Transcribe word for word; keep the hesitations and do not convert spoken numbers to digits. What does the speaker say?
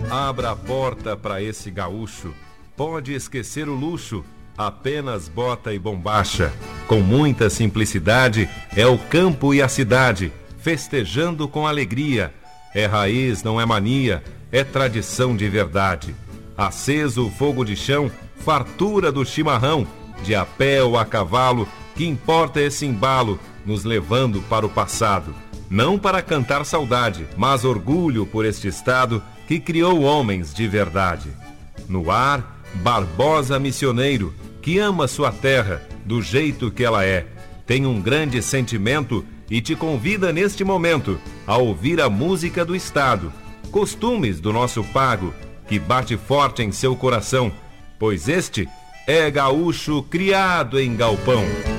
Abra a porta para esse gaúcho, pode esquecer o luxo, apenas bota e bombacha. Com muita simplicidade, é o campo e a cidade, festejando com alegria. É raiz, não é mania, é tradição de verdade. Aceso o fogo de chão, fartura do chimarrão, de a pé ou a cavalo, que importa esse embalo, nos levando para o passado. Não para cantar saudade, mas orgulho por este estado que criou homens de verdade. No ar, Barbosa missioneiro, que ama sua terra do jeito que ela é. Tem um grande sentimento e te convida neste momento a ouvir a música do estado. Costumes do nosso pago, que bate forte em seu coração, pois este é gaúcho criado em galpão.